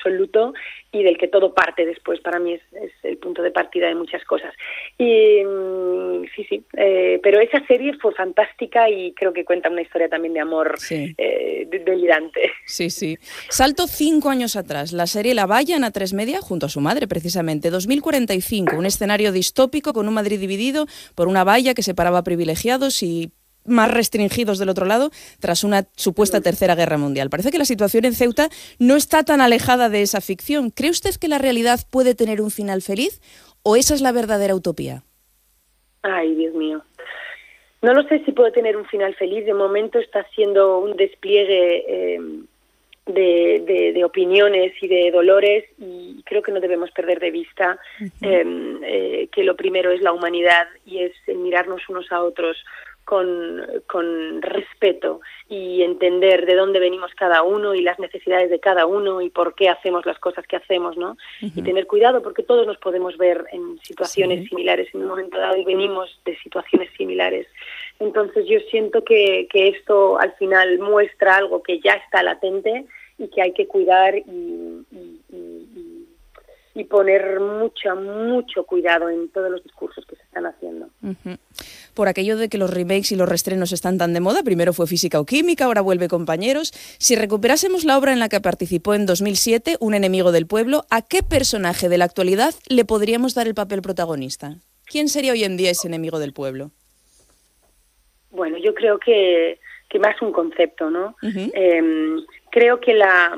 absoluto y del que todo parte después. Para mí es el punto de partida de muchas cosas. Y sí, pero esa serie fue fantástica y creo que cuenta una historia también de amor delirante. Sí. Salto 5 años atrás, la serie La Valla en A3 Media junto a su madre, precisamente. 2045, un escenario distópico con un Madrid dividido por una valla que separaba privilegiados y más restringidos del otro lado tras una supuesta tercera guerra mundial. Parece que la situación en Ceuta no está tan alejada de esa ficción. ¿Cree usted que la realidad puede tener un final feliz o esa es la verdadera utopía? Ay, Dios mío. No lo sé si puede tener un final feliz. De momento está haciendo un despliegue de opiniones y de dolores y creo que no debemos perder de vista que lo primero es la humanidad y es mirarnos unos a otros con respeto y entender de dónde venimos cada uno y las necesidades de cada uno y por qué hacemos las cosas que hacemos, ¿no? Y tener cuidado porque todos nos podemos ver en situaciones similares en un momento dado y venimos de situaciones similares. Entonces yo siento que esto al final muestra algo que ya está latente y que hay que cuidar y poner mucho cuidado en todos los discursos que se están haciendo. Por aquello de que los remakes y los reestrenos están tan de moda, primero fue Física o Química, ahora vuelve Compañeros. Si recuperásemos la obra en la que participó en 2007, Un enemigo del pueblo, ¿a qué personaje de la actualidad le podríamos dar el papel protagonista? ¿Quién sería hoy en día ese enemigo del pueblo? Bueno, yo creo que más un concepto, ¿no? Creo que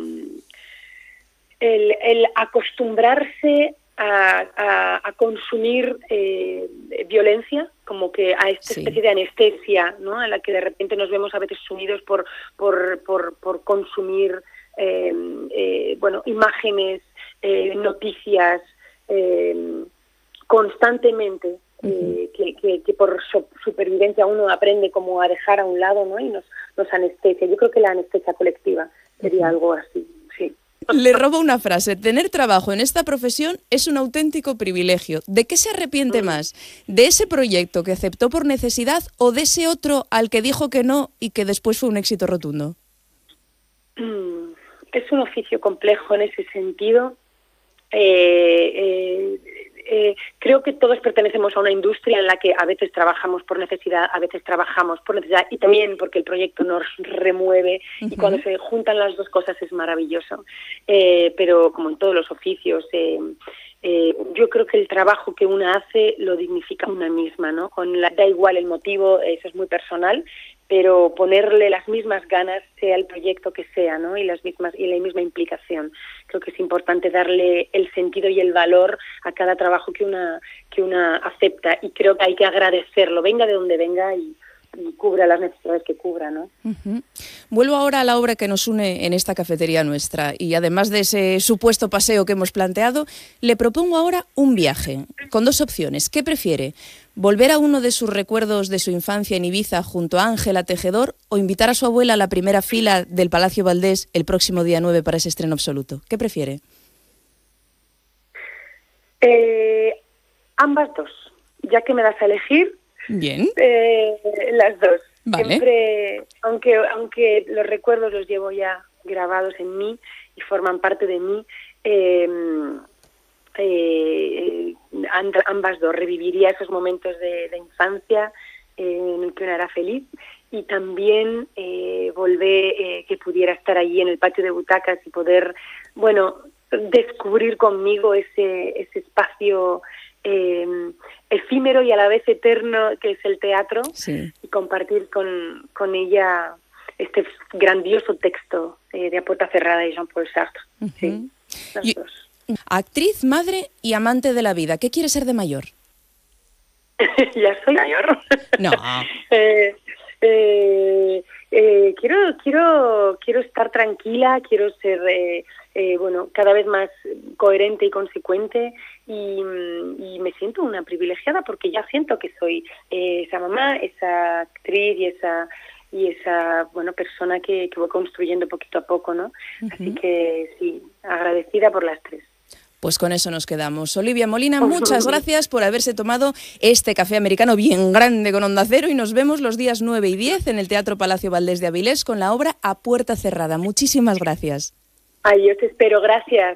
el acostumbrarse a consumir violencia, como que a esta especie de anestesia, ¿no? A la que de repente nos vemos a veces sumidos por consumir imágenes, noticias constantemente, que por supervivencia uno aprende como a dejar a un lado, ¿no? Y nos anestesia. Yo creo que la anestesia colectiva sería algo así, sí. Le robo una frase. Tener trabajo en esta profesión es un auténtico privilegio. ¿De qué se arrepiente más? ¿De ese proyecto que aceptó por necesidad o de ese otro al que dijo que no y que después fue un éxito rotundo? Es un oficio complejo en ese sentido. Creo que todos pertenecemos a una industria en la que a veces trabajamos por necesidad, a veces trabajamos por necesidad y también porque el proyecto nos remueve y cuando se juntan las dos cosas es maravilloso. Pero como en todos los oficios, yo creo que el trabajo que una hace lo dignifica una misma, ¿no? Da igual el motivo, eso es muy personal, pero ponerle las mismas ganas, sea el proyecto que sea, ¿no? Y la misma implicación. Creo que es importante darle el sentido y el valor a cada trabajo que una acepta y creo que hay que agradecerlo, venga de donde venga y cubra las necesidades que cubra, ¿no? Vuelvo ahora a la obra que nos une en esta cafetería nuestra y además de ese supuesto paseo que hemos planteado, le propongo ahora un viaje con dos opciones. ¿Qué prefiere? ¿Volver a uno de sus recuerdos de su infancia en Ibiza junto a Ángela Tejedor o invitar a su abuela a la primera fila del Palacio Valdés el próximo día 9 para ese estreno absoluto? ¿Qué prefiere? Ambas dos. Ya que me das a elegir, bien, las dos. Vale. Siempre, aunque los recuerdos los llevo ya grabados en mí y forman parte de mí, ambas dos. Reviviría esos momentos de infancia en el que uno era feliz y también volver que pudiera estar allí en el patio de butacas y poder, descubrir conmigo ese espacio efímero y a la vez eterno que es el teatro, y compartir con ella este grandioso texto de A Puerta Cerrada de Jean-Paul Sartre. Sí, las dos. Actriz, madre y amante de la vida. ¿Qué quiere ser de mayor? Ya soy mayor. No. Quiero estar tranquila, quiero ser cada vez más coherente y consecuente y me siento una privilegiada porque ya siento que soy esa mamá, esa actriz y esa persona que voy construyendo poquito a poco, ¿no? Así que sí, agradecida por las tres. Pues con eso nos quedamos. Olivia Molina, muchas gracias por haberse tomado este café americano bien grande con Onda Cero y nos vemos los días 9 y 10 en el Teatro Palacio Valdés de Avilés con la obra A Puerta Cerrada. Muchísimas gracias. Ay, yo te espero, gracias.